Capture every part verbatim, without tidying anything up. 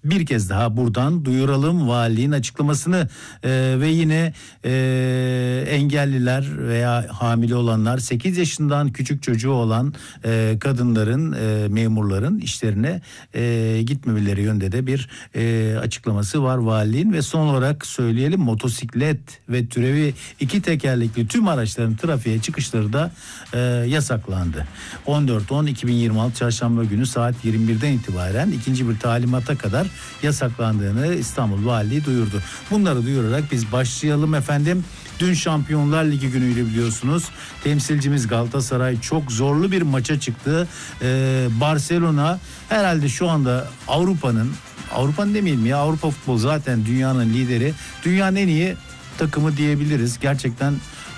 bir kez daha buradan duyuralım valiliğin açıklamasını e, ve yine e, engelliler veya hamile olanlar, sekiz yaşından küçük çocuğu olan e, kadınların, e, memurların işlerine e, gitmemeleri yönde de bir e, açıklaması var valiliğin. Ve son olarak söyleyelim, motosiklet ve türevi iki tekerlekli tüm araçların trafiğe çıkışları da e, yasaklandı. on dört on iki bin yirmi altı Çarşamba günü saat yirmi birden itibaren ikinci bir talimata kadar yasaklandığını İstanbul Valiliği duyurdu. Bunları duyurarak biz başlayalım efendim. Dün Şampiyonlar Ligi günüydü biliyorsunuz. Temsilcimiz Galatasaray çok zorlu bir maça çıktı. Ee, Barcelona herhalde şu anda Avrupa'nın, Avrupa'nın demeyelim ya, Avrupa futbolu zaten dünyanın lideri. Dünyanın en iyi takımı diyebiliriz. Gerçekten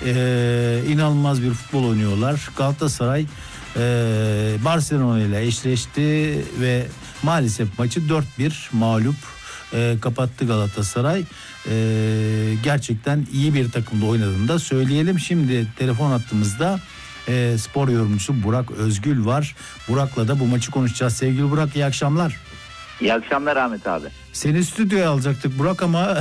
e, inanılmaz bir futbol oynuyorlar. Galatasaray e, Barcelona ile eşleşti ve maalesef maçı dört bir mağlup e, kapattı Galatasaray. E, gerçekten iyi bir takımda oynadığını da söyleyelim. Şimdi telefon hattımızda e, spor yorumcusu Burak Özgül var. Burak'la da bu maçı konuşacağız. Sevgili Burak, iyi akşamlar. İyi akşamlar Ahmet abi. Seni stüdyoya alacaktık Burak ama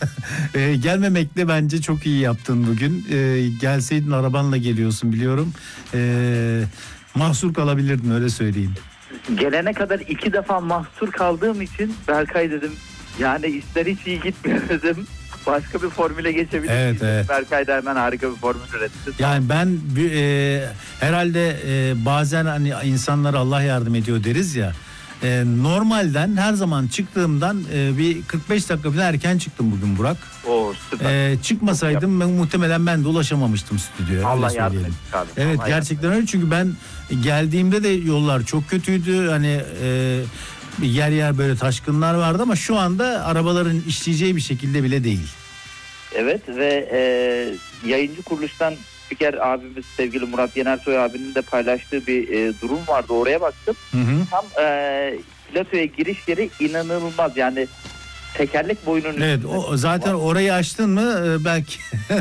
e, gelmemekle bence çok iyi yaptın bugün. E, gelseydin, arabanla geliyorsun biliyorum. E, mahsur kalabilirdin, öyle söyleyeyim. Gelene kadar iki defa mahsur kaldığım için Berkay dedim, yani işler hiç iyi gitmiyor dedim. Başka bir formüle geçebilir evet, miyiz? evet. Berkay da hemen harika bir formül üretti. Yani ben e, herhalde e, bazen hani insanlara Allah yardım ediyor deriz ya. E, normalden her zaman çıktığımdan e, bir kırk beş dakika falan erken çıktım bugün Burak. Oo, süper. E, çıkmasaydım ben, muhtemelen ben de ulaşamamıştım stüdyoya. Allah yardım etsin abi. Evet, Allah gerçekten öyle, çünkü ben geldiğimde de yollar çok kötüydü. Hani e, yer yer böyle taşkınlar vardı ama şu anda arabaların işleyeceği bir şekilde bile değil. Evet ve e, yayıncı kuruluştan spiker abimiz sevgili Murat Yenersoy abinin de paylaştığı bir e, durum vardı. Oraya baktım. Hı hı. Tam e, platoya giriş yeri inanılmaz. Yani tekerlek boyunun Evet, o zaten var. Orayı açtın mı e, belki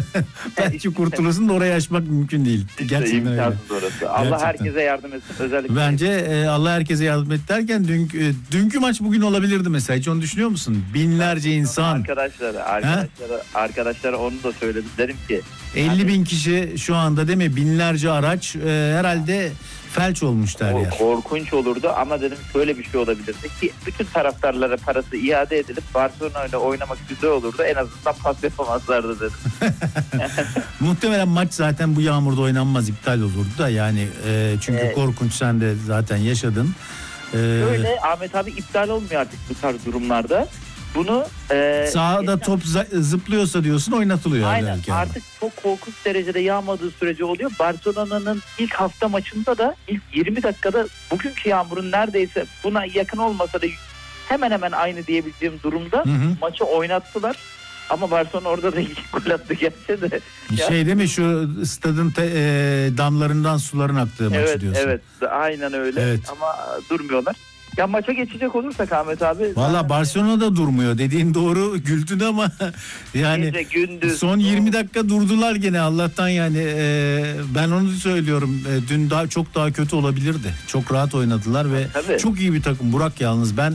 belki kurtulursun da orayı açmak mümkün değil. Gerçekten öyle. Orası. Allah Gerçekten. herkese yardım etsin. Özellikle bence e, Allah herkese yardım et derken dünkü, e, dünkü maç bugün olabilirdi mesela. Hiç onu düşünüyor musun? Binlerce insan. Arkadaşlara, arkadaşlara, arkadaşlara onu da söyledim. Derim ki elli bin kişi şu anda, değil mi? Binlerce araç e, herhalde felç olmuş der yer. Korkunç olurdu ama dedim şöyle bir şey olabilirdi ki bütün taraftarlara parası iade edilip Barcelona ile oynamak güzel olurdu. En azından pas yapamazlardı dedim. Muhtemelen maç zaten bu yağmurda oynanmaz, iptal olurdu da yani e, çünkü evet. Korkunç, sen de zaten yaşadın. E, Öyle Ahmet abi, iptal olmuyor artık bu tarz durumlarda. Bunu e, sahada geçen... top zıplıyorsa diyorsun oynatılıyor. Aynen, artık çok korkunç derecede yağmadığı sürece oluyor. Barcelona'nın ilk hafta maçında da ilk yirmi dakikada bugünkü yağmurun neredeyse buna yakın olmasa da hemen hemen aynı diyebileceğim durumda hı hı. maçı oynattılar. Ama Barcelona orada da iki gol attı gerçi de. Şey değil mi, şu stadın te, e, damlarından suların aktığı evet, maçı diyorsun. Evet, aynen öyle. Evet. Ama durmuyorlar. Ya maça geçecek olursak Ahmet abi. Valla Barcelona'da durmuyor dediğin doğru, güldün ama yani gece, gündüz, son yirmi dakika durdular gene Allah'tan yani. E, ben onu söylüyorum, e, dün daha çok daha kötü olabilirdi. Çok rahat oynadılar ve tabii. Çok iyi bir takım Burak, yalnız ben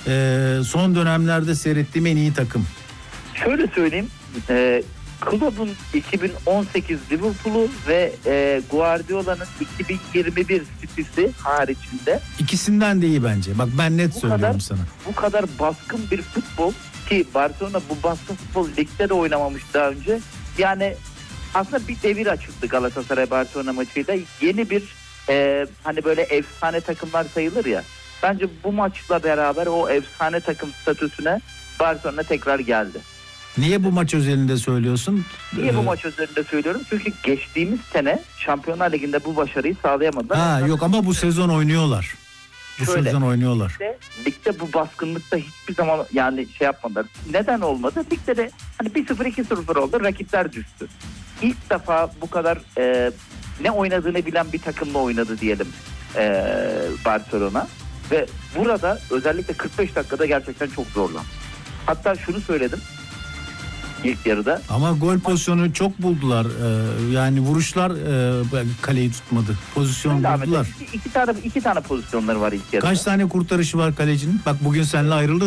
e, son dönemlerde seyrettiğim en iyi takım. Şöyle söyleyeyim, e, Klopp'un iki bin on sekiz Liverpool'u ve e, Guardiola'nın iki bin yirmi bir City'si haricinde. İkisinden de iyi bence. Bak ben net bu söylüyorum kadar, sana. Bu kadar baskın bir futbol ki Barcelona bu baskın futbol ligde de oynamamış daha önce. Yani aslında bir devir açıldı Galatasaray Barcelona maçıyla. Yeni bir e, hani böyle efsane takımlar sayılır ya. Bence bu maçla beraber o efsane takım statüsüne Barcelona tekrar geldi. Niye bu maç özelinde söylüyorsun? Niye bu maç özelinde söylüyorum? Çünkü geçtiğimiz sene Şampiyonlar Ligi'nde bu başarıyı sağlayamadılar. Ha, yok ama bu sezon oynuyorlar. Bu Şöyle, sezon oynuyorlar. Ligde, ligde bu baskınlıkta hiçbir zaman yani şey yapmadılar. Neden olmadı? Ligde de hani bir sıfır iki sıfır oldu. Rakipler düştü. İlk defa bu kadar e, ne oynadığını bilen bir takımla oynadı diyelim e, Barcelona. Ve burada özellikle kırk beş dakikada gerçekten çok zorlandı. Hatta şunu söyledim ilk yarıda. Ama gol pozisyonu çok buldular. Ee, yani vuruşlar e, kaleyi tutmadı. Pozisyon Öyle buldular. İki, iki tane iki tane pozisyonları var ilk yarıda. Kaç tane kurtarışı var kalecinin? Bak bugün seninle ayrıldı.